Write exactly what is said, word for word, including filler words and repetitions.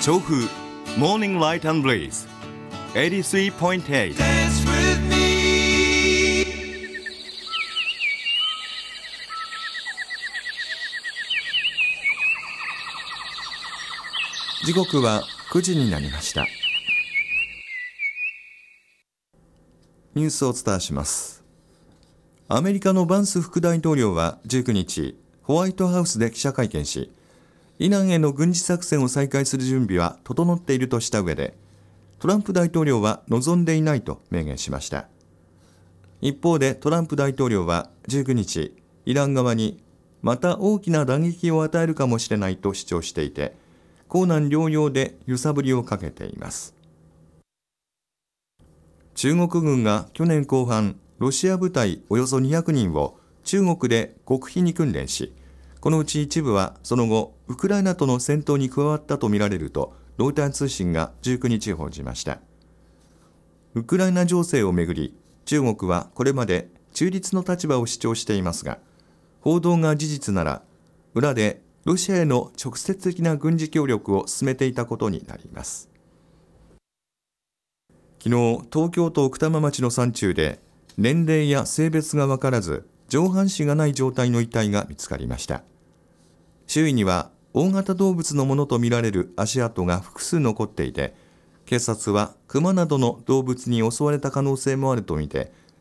調布モーニングライト&ブレイズ エイティスリーポイントエイト時刻はくじになりました。ニュースをお伝えします。アメリカのバンス副大統領はじゅうくにち、ホワイトハウスで記者会見し、イランへの軍事作戦を再開する準備は整っているとした上で、トランプ大統領は望んでいないと明言しました。一方でトランプ大統領はじゅうくにち、イラン側にまた大きな打撃を与えるかもしれないと主張していて、硬軟両用で揺さぶりをかけています。中国軍が去年後半、ロシア部隊およそにひゃくにんを中国で極秘に訓練し、このうち一部はその後、ウクライナとの戦闘に加わったとみられると、ロイター通信がじゅうくにち報じました。ウクライナ情勢をめぐり、中国はこれまで中立の立場を主張していますが、報道が事実なら、裏でロシアへの直接的な軍事協力を進めていたことになります。昨日、東京都奥多摩町の山中で、年齢や性別が分からず、上半身がない状態の遺体が見つかりました。周囲には、大型動物のものとみられる足跡が複数残っていて、警察は熊などの動物に襲われた可能性もあるとみて、